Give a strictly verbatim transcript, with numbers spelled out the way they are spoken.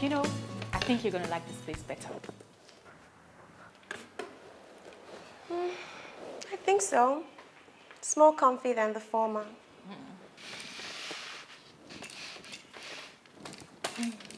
you know, I think you're going to like this place better. Mm, I think so. It's more comfy than the former. Mm. Mm.